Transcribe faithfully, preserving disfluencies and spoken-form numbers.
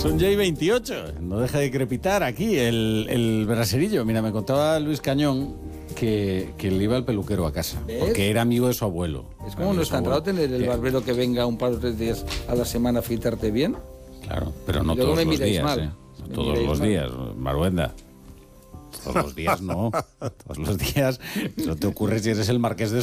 Son ya y veintiocho. No deja de crepitar aquí el, el braserillo. Mira, me contaba Luis Cañón que, que le iba al peluquero a casa. ¿Ves? Porque era amigo de su abuelo. Es como no es tan raro tener el barbero que venga un par o tres días a la semana a afeitarte bien. Claro, pero no Luego todos me los miráis días, mal. ¿eh? No Me todos miráis los mal. días, Maruenda. Todos los días no. Todos los días. Eso te ocurre si eres el marqués de